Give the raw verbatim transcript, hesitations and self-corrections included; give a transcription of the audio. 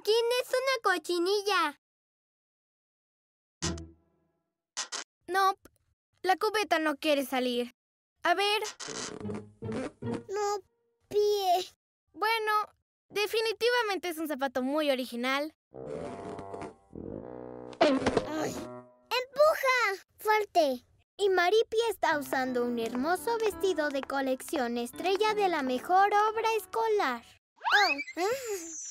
Joaquín es una cochinilla. No, la cubeta no quiere salir. A ver. No, pie. Bueno, definitivamente es un zapato muy original. Ay. ¡Empuja! ¡Fuerte! Y Maripi está usando un hermoso vestido de colección estrella de la mejor obra escolar. Oh.